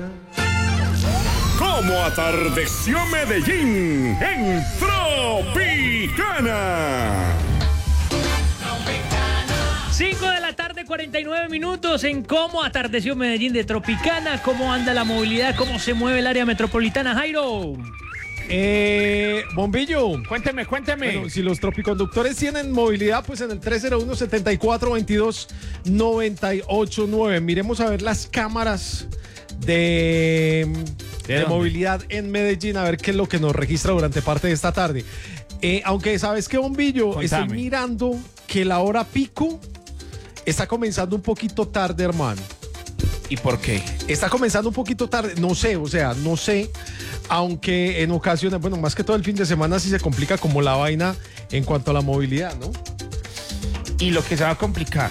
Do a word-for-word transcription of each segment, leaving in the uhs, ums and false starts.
Como atardeció Medellín en Tropicana. cinco de la tarde, cuarenta y nueve minutos en Cómo atardeció Medellín de Tropicana. ¿Cómo anda la movilidad? ¿Cómo se mueve el área metropolitana, Jairo? Eh, Bombillo. Cuénteme, cuénteme. Bueno, si los tropiconductores tienen movilidad, pues en el tres cero uno, setenta y cuatro, veintidós, noventa y ocho, nueve. Miremos a ver las cámaras de, ¿De, de dónde? movilidad en Medellín, a ver qué es lo que nos registra durante parte de esta tarde. Eh, aunque, ¿sabes qué, Bombillo? Contame. Estoy mirando que la hora pico está comenzando un poquito tarde, hermano. ¿Y por qué? Está comenzando un poquito tarde, no sé, o sea, no sé, aunque en ocasiones, bueno, más que todo el fin de semana sí se complica como la vaina en cuanto a la movilidad, ¿no? Y lo que se va a complicar.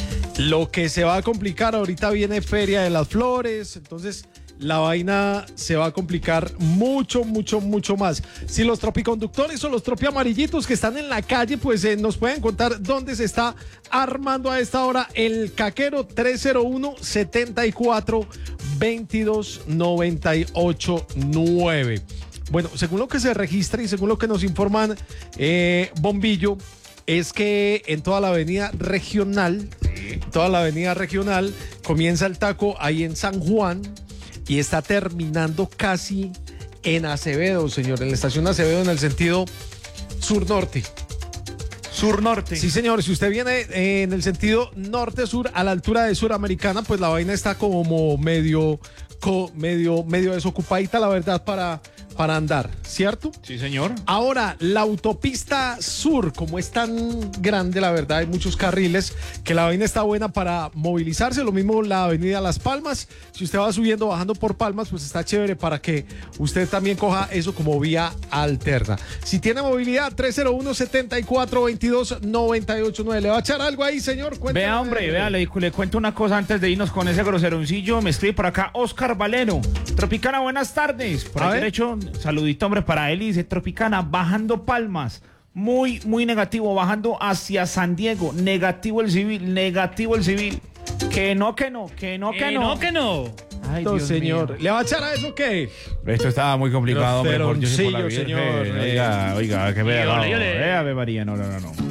Lo que se va a complicar, ahorita viene Feria de las Flores, entonces la vaina se va a complicar mucho, mucho, mucho más. Si los tropiconductores o los tropiamarillitos que están en la calle, pues eh, nos pueden contar dónde se está armando a esta hora el caquero. Tres cero uno, setenta y cuatro, veintidós, noventa y ocho, nueve. Bueno, según lo que se registra y según lo que nos informan, eh, Bombillo, es que en toda la avenida regional, toda la avenida regional, comienza el taco ahí en San Juan y está terminando casi en Acevedo, señor, en la estación Acevedo en el sentido sur-norte. Sur-norte. Sí, señor, si usted viene eh, en el sentido norte-sur a la altura de Suramericana, pues la vaina está como medio, co, medio, medio desocupadita, la verdad, para, para andar, ¿cierto? Sí, señor. Ahora, la autopista sur, como es tan grande, la verdad, hay muchos carriles, que la vaina está buena para movilizarse. Lo mismo la avenida Las Palmas. Si usted va subiendo, bajando por Palmas, pues está chévere para que usted también coja eso como vía alterna. Si tiene movilidad, tres cero uno, setenta y cuatro, veintidós, noventa y ocho, nueve. ¿Le va a echar algo ahí, señor? Cuéntame. Vea, hombre, vea, le, le cuento una cosa antes de irnos con ese groseroncillo. Me escribe por acá Oscar Valero. Tropicana, buenas tardes. Por A ahí ver. derecho, saludito, hombre, para él. Y dice, Tropicana, bajando Palmas. Muy, muy negativo, bajando hacia San Diego. Negativo el civil, negativo el civil. Que no, que no, que no, que Eh, no. no, que no. Ay, No, Dios señor. mío. ¿Le va a echar a eso qué? Esto estaba muy complicado, hombre. Por Dios y por la Groseroncillo, Virgen. señor. Oiga, oiga, que vea. Yole, No, yole. vea, Ave María, no, no, no, no.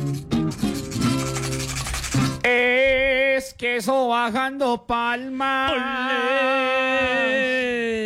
Es que eso bajando Palmas. Olé.